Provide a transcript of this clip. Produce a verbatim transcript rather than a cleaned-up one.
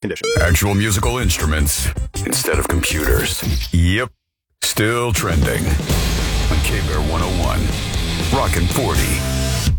conditions. Actual musical instruments instead of computers. Yep. Still trending on K-Bear one oh one. Rockin' forty.